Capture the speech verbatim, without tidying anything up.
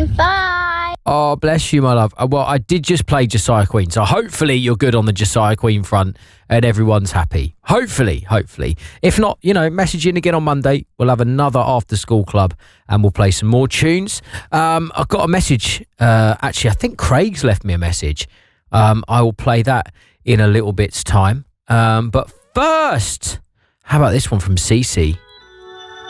Bye. Oh, bless you, my love. Uh, Well, I did just play Josiah Queen, so hopefully you're good on the Josiah Queen front and everyone's happy. Hopefully, hopefully. If not, you know, message in again on Monday. We'll have another after school club and we'll play some more tunes. Um, I've got a message. Uh, actually, I think Craig's left me a message. Um, I will play that in a little bit's time. Um, but first, how about this one from Cece?